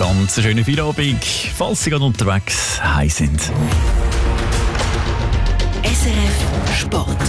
ganz schöne Feierabend, falls Sie gerade unterwegs heim sind. SRF Sport.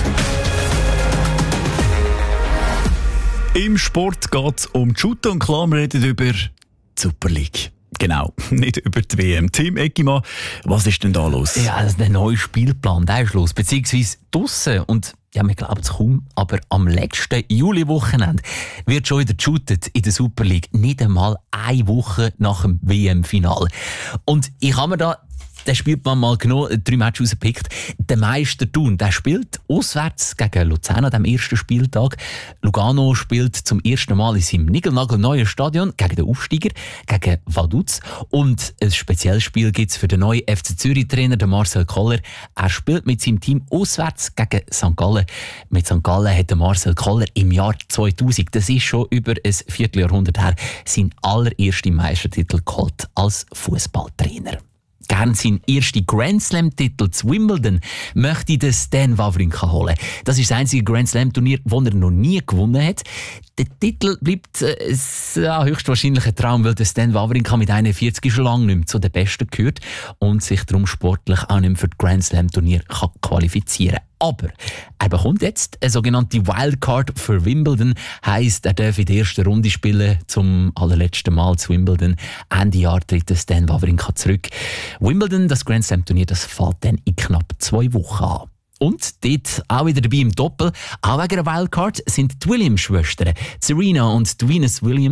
Im Sport geht es um die Shooter und klar, wir reden über die Super League. Genau, nicht über die WM. Tim Eggimann, was ist denn da los? Ja, also der neue Spielplan, der ist los, beziehungsweise draussen. Und ja, wir glauben es kaum, aber am letzten Juli-Wochenende wird schon wieder geshootet in der Super League. Nicht einmal eine Woche nach dem WM-Final. Und ich habe mir da den Spielplan mal genommen, 3 Matches rausgepickt. Der Meister Thun, der spielt auswärts gegen Luzern an dem ersten Spieltag. Lugano spielt zum ersten Mal in seinem niegelnagelneuen Stadion gegen den Aufsteiger, gegen Vaduz. Und ein spezielles Spiel gibt es für den neuen FC Zürich-Trainer, Marcel Koller. Er spielt mit seinem Team auswärts gegen St. Gallen. Mit St. Gallen hat Marcel Koller im Jahr 2000, das ist schon über ein Vierteljahrhundert her, seinen allerersten Meistertitel geholt als Fußballtrainer. Gern seinen ersten Grand Slam-Titel zu Wimbledon möchte der Stan Wawrinka holen. Das ist das einzige Grand Slam-Turnier, das er noch nie gewonnen hat. Der Titel bleibt höchstwahrscheinlich ein Traum, weil der Stan Wawrinka mit 41 schon lange nicht mehr zu den Besten gehört und sich darum sportlich auch nicht mehr für das Grand Slam-Turnier qualifizieren kann. Aber er bekommt jetzt eine sogenannte Wildcard für Wimbledon. Heisst, er darf in der ersten Runde spielen, zum allerletzten Mal zu Wimbledon. Ende Jahr tritt Stan Wawrinka zurück. Wimbledon, das Grand Slam Turnier, das fällt dann in knapp 2 Wochen an. Und dort auch wieder dabei im Doppel, auch wegen der Wildcard, sind die Williams-Schwestern, Serena und Venus Williams.